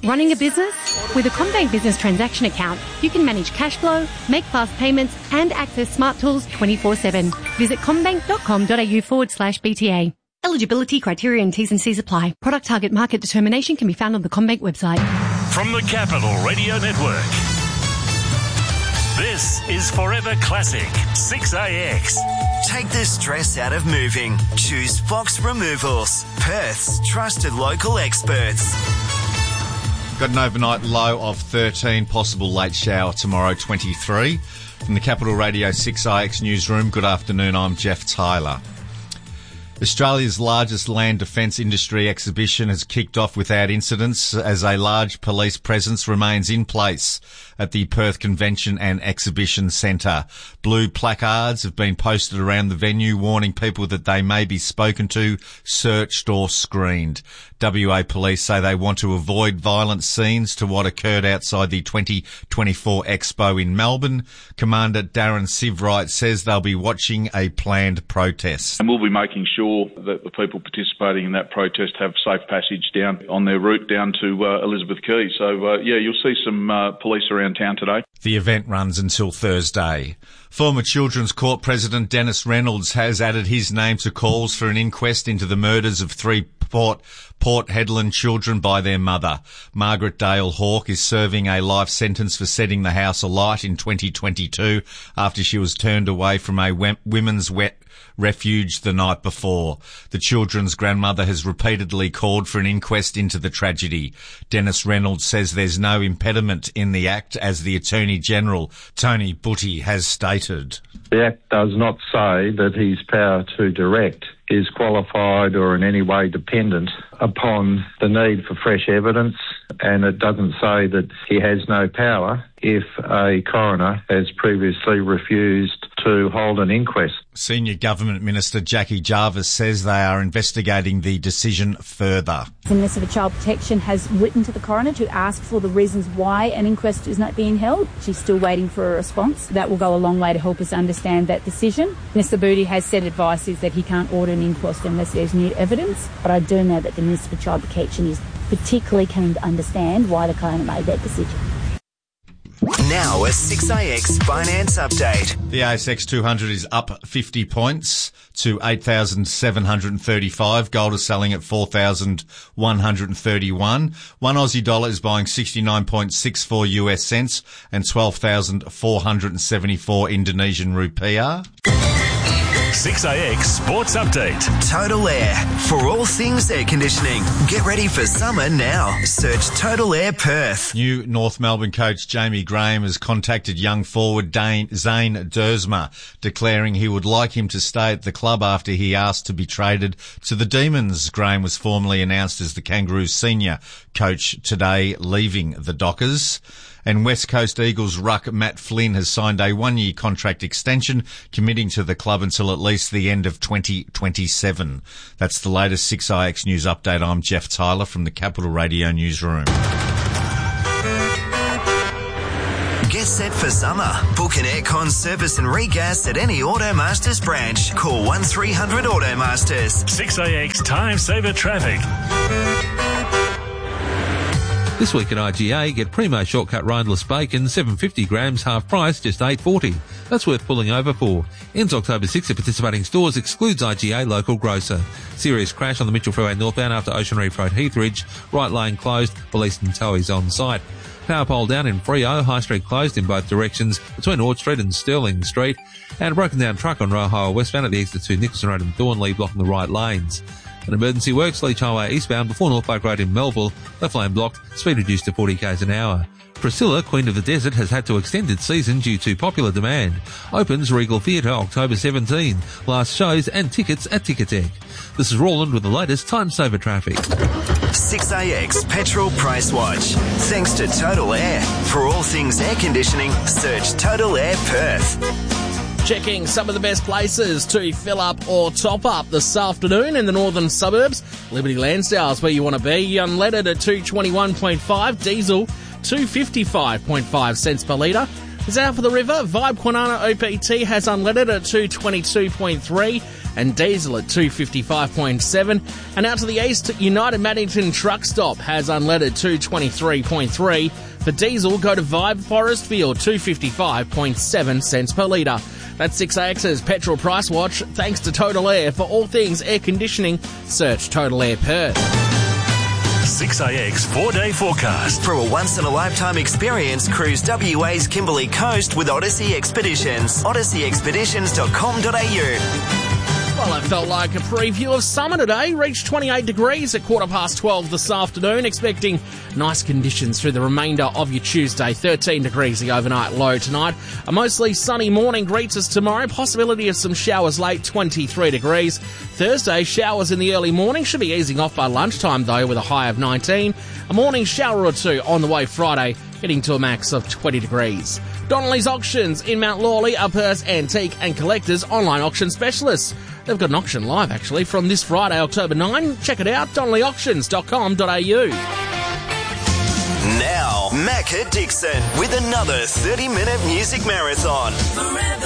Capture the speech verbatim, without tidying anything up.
Running a business? With a CommBank Business Transaction Account, you can manage cash flow, make fast payments, and access smart tools twenty-four seven. Visit commbank.com.au forward slash BTA. Eligibility criteria and T's and C's apply. Product target market determination can be found on the CommBank website. From the Capital Radio Network, this is Forever Classic six A X. Take the stress out of moving. Choose Fox Removals, Perth's trusted local experts. Got an overnight low of thirteen, possible late shower tomorrow, twenty-three. From the Capital Radio six A X newsroom, good afternoon, I'm Jeff Tyler. Australia's largest land defence industry exhibition has kicked off without incidents as a large police presence remains in place at the Perth Convention and Exhibition Centre. Blue placards have been posted around the venue warning people that they may be spoken to, searched or screened. W A Police say they want to avoid violent scenes to what occurred outside the twenty twenty-four Expo in Melbourne. Commander Darren Sivright says they'll be watching a planned protest. And we'll be making sure that the people participating in that protest have safe passage down on their route down to uh, Elizabeth Quay. So, uh, yeah, you'll see some uh, police around town today. The event runs until Thursday. Former Children's Court President Dennis Reynolds has added his name to calls for an inquest into the murders of three Port, Port Hedland children by their mother. Margaret Dale Hawke is serving a life sentence for setting the house alight in twenty twenty-two after she was turned away from a women's wet refuge the night before. The children's grandmother has repeatedly called for an inquest into the tragedy. Dennis Reynolds says there's no impediment in the act, as the Attorney-General, Tony Butty, has stated. The Act does not say that his power to direct is qualified or in any way dependent upon the need for fresh evidence, and it doesn't say that he has no power if a coroner has previously refused to hold an inquest. Senior Government Minister Jackie Jarvis says they are investigating the decision further. The Minister for Child Protection has written to the coroner to ask for the reasons why an inquest is not being held. She's still waiting for a response. That will go a long way to help us understand that decision. Minister Butty has said advice is that he can't order an inquest unless there's new evidence, but I do know that the Minister for Child Protection is particularly keen to understand why the coroner made that decision. Now a six A X finance update. The A S X two hundred is up fifty points to eight thousand seven hundred thirty-five. Gold is selling at four thousand one hundred thirty-one. One Aussie dollar is buying sixty-nine point six four U S cents and twelve thousand four hundred seventy-four Indonesian rupiah. six A X Sports Update. Total Air. For all things air conditioning. Get ready for summer now. Search Total Air Perth. New North Melbourne coach Jamie Graham has contacted young forward Dane, Zane Dersma, declaring he would like him to stay at the club after he asked to be traded to the Demons. Graham was formally announced as the Kangaroos senior coach today, leaving the Dockers. And West Coast Eagles ruck Matt Flynn has signed a one-year contract extension, committing to the club until at least the end of twenty twenty-seven. That's the latest six A X News update. I'm Jeff Tyler from the Capital Radio newsroom. Get set for summer. Book an aircon service and regas at any Automasters branch. Call one three hundred Automasters. six A X Time Saver Traffic. This week at I G A, get Primo Shortcut Rindless Bacon, seven hundred fifty grams, half price, just eight forty. That's worth pulling over for. Ends October sixth at participating stores, excludes I G A local grocer. Serious crash on the Mitchell Freeway northbound after Ocean Reef Road, Heathridge. Right lane closed, police and tow is on site. Power pole down in Freo, High Street closed in both directions between Ord Street and Stirling Street. And a broken down truck on Roe Highway westbound at the exit to Nicholson Road and Thornley, blocking the right lanes. An emergency works, Leach Highway eastbound before Northpark Road in Melville, left lane blocked, speed reduced to forty k's an hour. Priscilla, Queen of the Desert, has had to extend its season due to popular demand. Opens Regal Theatre October seventeenth. Last shows and tickets at Ticketek. This is Roland with the latest time saver traffic. six A X Petrol Price Watch. Thanks to Total Air. For all things air conditioning, search Total Air Perth. Checking some of the best places to fill up or top up this afternoon in the northern suburbs. Liberty Lansdale is where you want to be. Unleaded at two twenty-one point five, diesel two fifty-five point five cents per litre. South of the river, Vibe Kwinana O P T has unleaded at two twenty-two point three and diesel at two fifty-five point seven. And out to the east, United Maddington Truck Stop has unleaded two twenty-three point three. For diesel, go to Vibe Forestfield, two fifty-five point seven cents per litre. That's six A X's Petrol Price Watch, thanks to Total Air. For all things air conditioning, search Total Air Perth. six A X four-day forecast. For a once-in-a-lifetime experience, cruise W A's Kimberley Coast with Odyssey Expeditions. odyssey expeditions dot com dot a u. Well, it felt like a preview of summer today. Reached twenty-eight degrees at quarter past twelve this afternoon. Expecting nice conditions through the remainder of your Tuesday. thirteen degrees the overnight low tonight. A mostly sunny morning greets us tomorrow. Possibility of some showers late, twenty-three degrees. Thursday, showers in the early morning. Should be easing off by lunchtime, though, with a high of nineteen. A morning shower or two on the way Friday, getting to a max of twenty degrees. Donnelly's Auctions in Mount Lawley are Perth's antique and collectors online auction specialists. They've got an auction live, actually, from this Friday, October ninth. Check it out, donnelly auctions dot com dot a u. Now, Macca Dixon with another thirty-minute music marathon. Forever.